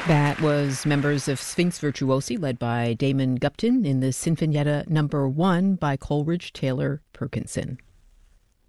That was members of Sphinx Virtuosi led by Damon Gupton in the Sinfonietta No. 1 by Coleridge Taylor Perkinson.